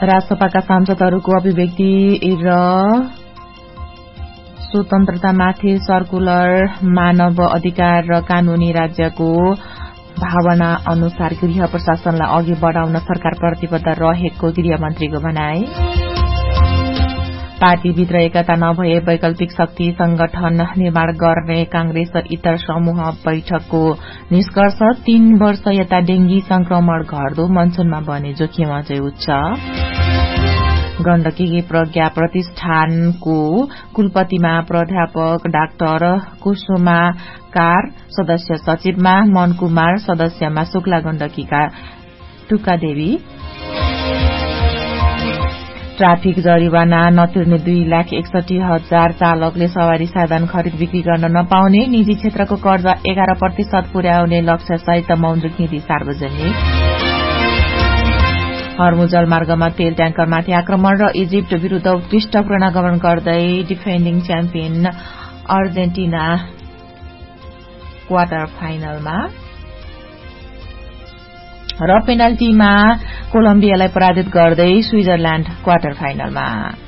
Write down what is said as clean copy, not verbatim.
राजसभाका सांसदहरूको अभिव्यक्ति र स्वतन्त्रतामाथि सर्कुलर मानव अधिकार र कानूनी राज्यको भावना अनुसार गृह प्रशासनलाई अघि बढ़ाउन सरकार प्रतिबद्ध रहेको गृहमन्त्रीको भनाई। पार्टीभित्र एकता नभए वैकल्पिक शक्ति संगठन निर्माण गर्ने कांग्रेस र इतर समूह बैठकको निष्कर्ष। 3 वर्ष यता डेंगी संक्रमण घट्दो, मनसूनमा बने जोखिम अझै उच्च। गण्डकी प्रज्ञा प्रतिष्ठानको कुलपतिमा प्राध्यापक डाक्टर कुसुमाकार, सदस्य सचिवमा मन कुमार, सदस्यमा शुक्ला गण्डकीका टुकादेवी। ट्राफिक जरिवाना नतिर्ने 2,61,000 चालकले सवारी साधन खरिद बिक्री गर्न नपाउने। निजी क्षेत्रको कर्जा 11% पुर्याउने लक्ष्य सहित मौद्रिक नीति सार्वजनिक। हर्मुज जलमार्गमा तेल ट्याङ्करमाथि आक्रमण र इजिप्ट विरूद्ध उत्कृष्ट पुनरागमन गर्दै डिफेन्डिङ च्याम्पियन अर्जेन्टिना क्वार्टर फाइनलमा। र पेनल्टीमा कोलम्बियालाई पराजित गर्दै स्विजरल्याण्ड क्वार्टर फाइनलमा।